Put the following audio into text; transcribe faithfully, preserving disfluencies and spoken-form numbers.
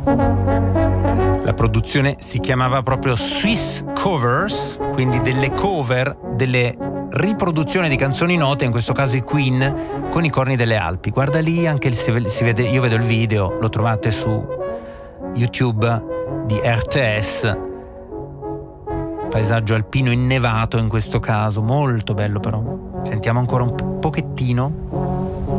La produzione si chiamava proprio Swiss Covers, quindi delle cover, delle riproduzioni di canzoni note, in questo caso i Queen, con i corni delle Alpi. Guarda lì, anche il, si vede, io vedo il video, lo trovate su YouTube di R T S, paesaggio alpino innevato in questo caso, molto bello però. Sentiamo ancora un pochettino.